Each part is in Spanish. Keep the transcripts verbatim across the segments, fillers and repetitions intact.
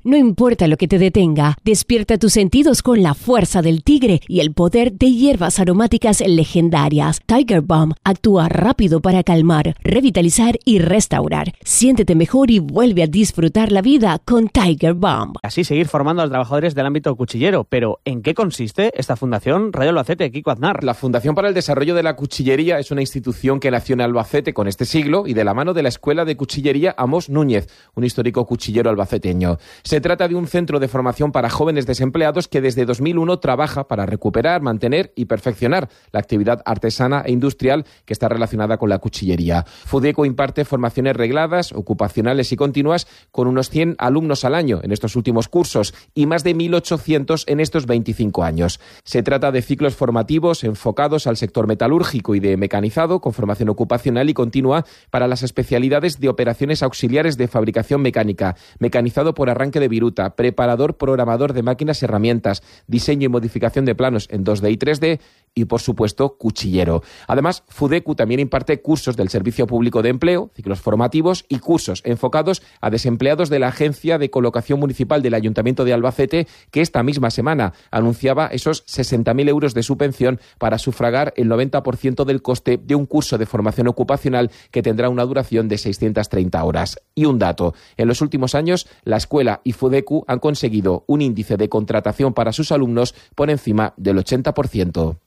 No importa lo que te detenga, despierta tus sentidos con la fuerza del tigre y el poder de hierbas aromáticas legendarias. Tiger Balm actúa rápido para calmar, revitalizar y restaurar. Siéntete mejor y vuelve a disfrutar la vida con Tiger Balm. Así seguir formando a los trabajadores del ámbito cuchillero. Pero, ¿en qué consiste esta fundación? Radio Albacete, Kiko Aznar. La Fundación para el Desarrollo de la Cuchillería es una institución que nació en Albacete con este siglo y de la mano de la Escuela de Cuchillería Amos Núñez, un histórico cuchillero albaceteño. Se trata de un centro de formación para jóvenes desempleados que desde dos mil uno trabaja para recuperar, mantener y perfeccionar la actividad artesana e industrial que está relacionada con la cuchillería. Fudeco imparte formaciones regladas, ocupacionales y continuas con unos cien alumnos al año en estos últimos cursos y más de mil ochocientos en estos veinticinco años. Se trata de ciclos formativos enfocados al sector metalúrgico y de mecanizado con formación ocupacional y continua para las especialidades de operaciones auxiliares de fabricación mecánica, mecanizado por arranque de viruta, preparador programador de máquinas y herramientas, diseño y modificación de planos en dos D y tres D y, por supuesto, cuchillero. Además, Fudecu también imparte cursos del Servicio Público de Empleo, ciclos formativos y cursos enfocados a desempleados de la Agencia de Colocación Municipal del Ayuntamiento de Albacete, que esta misma semana anunciaba esos sesenta mil euros de subvención para sufragar el noventa por ciento del coste de un curso de formación ocupacional que tendrá una duración de seiscientas treinta horas. Y un dato, en los últimos años, la escuela y Fudecu han conseguido un índice de contratación para sus alumnos por encima del ochenta por ciento.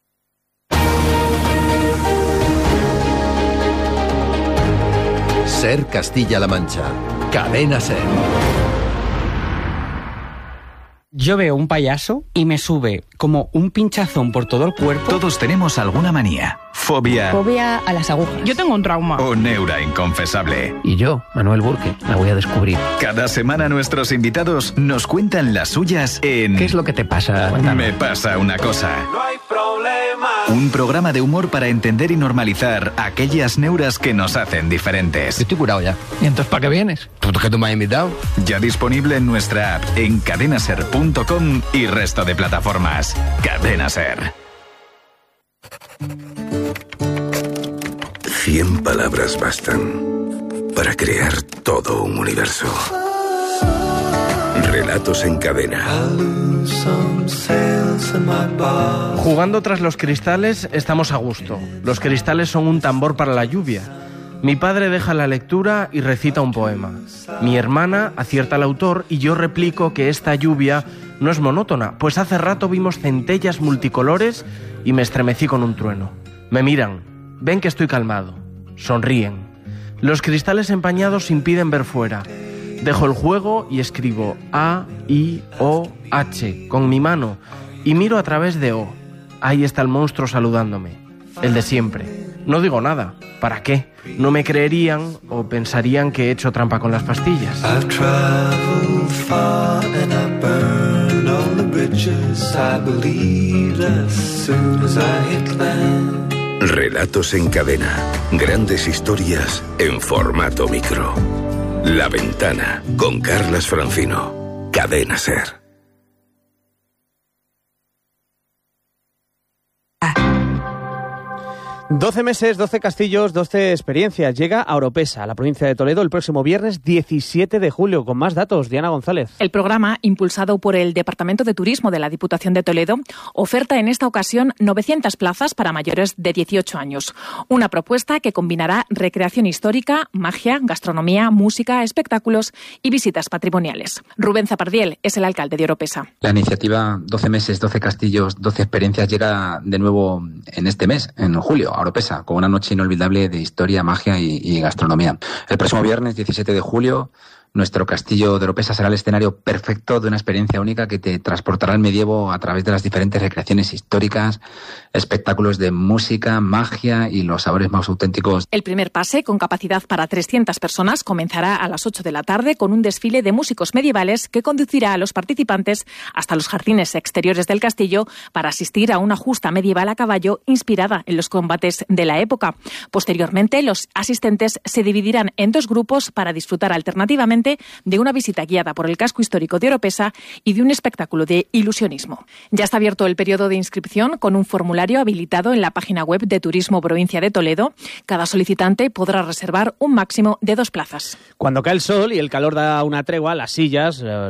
Ser Castilla-La Mancha. Cadena Ser. Yo veo un payaso y me sube como un pinchazón por todo el cuerpo. Todos tenemos alguna manía. Fobia. Fobia a las agujas. Yo tengo un trauma. O neura inconfesable. Y yo, Manuel Burke, la voy a descubrir. Cada semana nuestros invitados nos cuentan las suyas en... ¿Qué es lo que te pasa? Cuéntame. Me pasa una cosa. No hay problema. Un programa de humor para entender y normalizar aquellas neuras que nos hacen diferentes. Yo estoy curado ya. ¿Y entonces para qué vienes? ¿Tú que tú me has invitado? Ya disponible en nuestra app en cadenaser punto com y resto de plataformas. Cadena Ser. Cien palabras bastan para crear todo un universo. Relatos en cadena. Jugando tras los cristales estamos a gusto. Los cristales son un tambor para la lluvia. Mi padre deja la lectura y recita un poema. Mi hermana acierta al autor y yo replico que esta lluvia no es monótona, pues hace rato vimos centellas multicolores y me estremecí con un trueno. Me miran, ven que estoy calmado, sonríen. Los cristales empañados impiden ver fuera. Dejo el juego y escribo A, I, O, H con mi mano y miro a través de O. Ahí está el monstruo saludándome, el de siempre. No digo nada. ¿Para qué? No me creerían o pensarían que he hecho trampa con las pastillas. Relatos en cadena. Grandes historias en formato micro. La Ventana con Carlas Francino. Cadena Ser. doce meses, doce castillos, doce experiencias. Llega a Oropesa, la provincia de Toledo, el próximo viernes diecisiete de julio. Con más datos, Diana González. El programa, impulsado por el Departamento de Turismo de la Diputación de Toledo, oferta en esta ocasión novecientas plazas para mayores de dieciocho años. Una propuesta que combinará recreación histórica, magia, gastronomía, música, espectáculos y visitas patrimoniales. Rubén Zapardiel es el alcalde de Oropesa. La iniciativa doce meses, doce castillos, doce experiencias llega de nuevo en este mes, en julio, a Oropesa, con una noche inolvidable de historia, magia y, y gastronomía. El próximo viernes, diecisiete de julio, nuestro castillo de Oropesa será el escenario perfecto de una experiencia única que te transportará al medievo a través de las diferentes recreaciones históricas, espectáculos de música, magia y los sabores más auténticos. El primer pase, con capacidad para trescientas personas, comenzará a las ocho de la tarde con un desfile de músicos medievales que conducirá a los participantes hasta los jardines exteriores del castillo para asistir a una justa medieval a caballo inspirada en los combates de la época. Posteriormente, los asistentes se dividirán en dos grupos para disfrutar alternativamente de una visita guiada por el casco histórico de Oropesa y de un espectáculo de ilusionismo. Ya está abierto el periodo de inscripción con un formulario habilitado en la página web de Turismo Provincia de Toledo. Cada solicitante podrá reservar un máximo de dos plazas. Cuando cae el sol y el calor da una tregua, las sillas,